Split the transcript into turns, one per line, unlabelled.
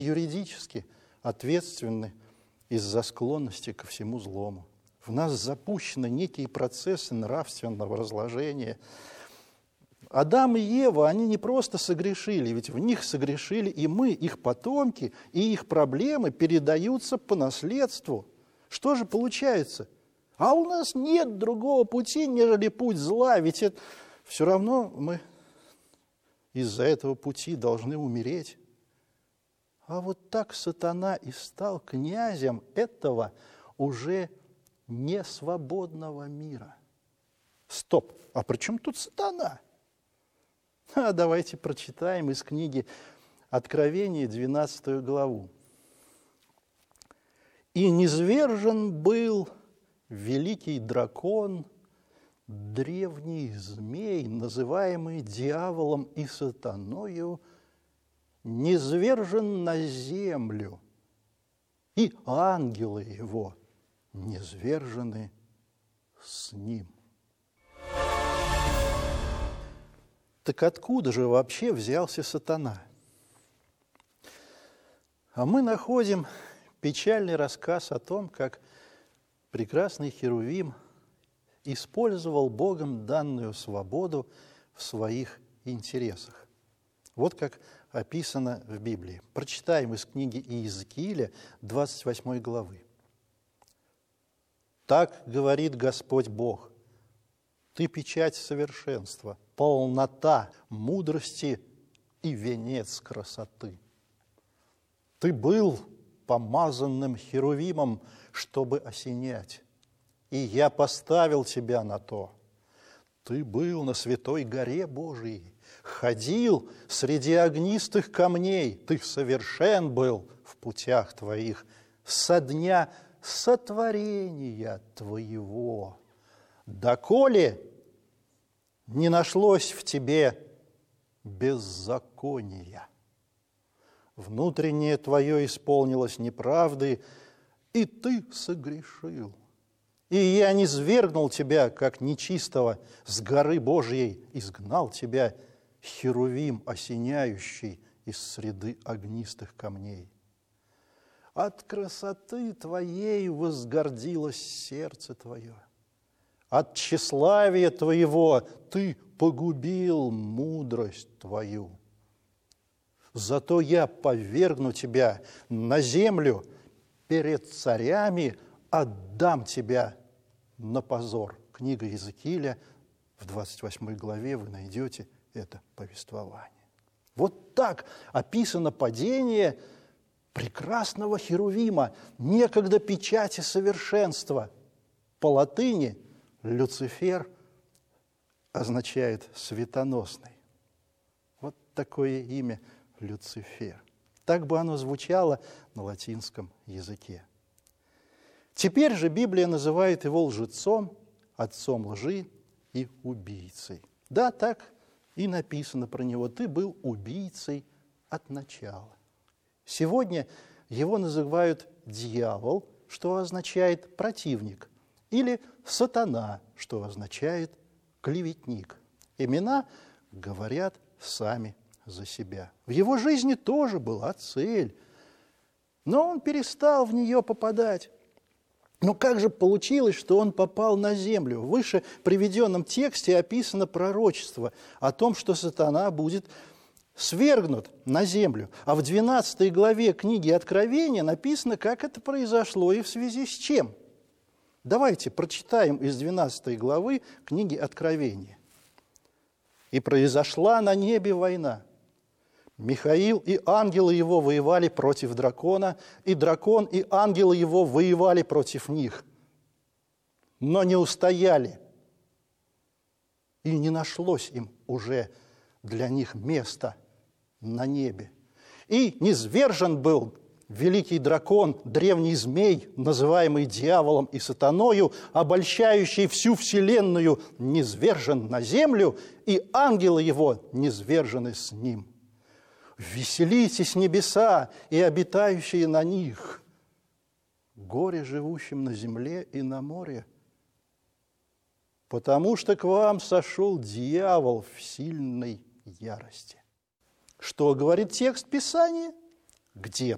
юридически ответственны из-за склонности ко всему злому. В нас запущены некие процессы нравственного разложения. Адам и Ева, они не просто согрешили, ведь в них согрешили и мы, их потомки, и их проблемы передаются по наследству. Что же получается? А у нас нет другого пути, нежели путь зла, ведь это все равно мы из-за этого пути должны умереть. А вот так сатана и стал князем этого уже несвободного мира. Стоп, а при чем тут сатана? Давайте прочитаем из книги Откровения 12 главу. «И низвержен был великий дракон, древний змей, называемый дьяволом и сатаною, низвержен на землю, и ангелы его низвержены с ним». Так откуда же вообще взялся сатана? А мы находим печальный рассказ о том, как прекрасный Херувим использовал Богом данную свободу в своих интересах. Вот как описано в Библии. Прочитаем из книги Иезекииля 28 главы. «Так говорит Господь Бог: ты печать совершенства, полнота мудрости и венец красоты. Ты был помазанным Херувимом, чтобы осенять, и я поставил тебя на то. Ты был на святой горе Божией, ходил среди огнистых камней, ты совершен был в путях твоих со дня сотворения твоего. Доколе не нашлось в тебе беззакония. Внутреннее твое исполнилось неправды, и ты согрешил. И я низвергнул тебя, как нечистого, с горы Божьей, изгнал тебя, Херувим осеняющий из среды огнистых камней. От красоты твоей возгордилось сердце твое. От тщеславия твоего ты погубил мудрость твою. Зато я повергну тебя на землю, перед царями отдам тебя на позор». Книга Иезекииля, в 28 главе вы найдете это повествование. Вот так описано падение прекрасного Херувима, некогда печати совершенства. По латыни Люцифер означает «светоносный». Вот такое имя Люцифер. Так бы оно звучало на латинском языке. Теперь же Библия называет его лжецом, отцом лжи и убийцей. Да, так и написано про него. Ты был убийцей от начала. Сегодня его называют дьявол, что означает противник, или сатана, что означает клеветник. Имена говорят сами за себя. В его жизни тоже была цель, но он перестал в нее попадать. Но как же получилось, что он попал на землю? В выше приведенном тексте описано пророчество о том, что сатана будет свергнут на землю. А в 12 главе книги Откровения написано, как это произошло и в связи с чем. Давайте прочитаем из 12 главы книги Откровения. «И произошла на небе война. Михаил и ангелы его воевали против дракона, и дракон и ангелы его воевали против них, но не устояли, и не нашлось им уже для них места на небе. И низвержен был великий дракон, древний змей, называемый дьяволом и сатаною, обольщающий всю вселенную, низвержен на землю, и ангелы его низвержены с ним. Веселитесь, небеса и обитающие на них, горе живущим на земле и на море, потому что к вам сошел дьявол в сильной ярости». Что говорит текст Писания? Где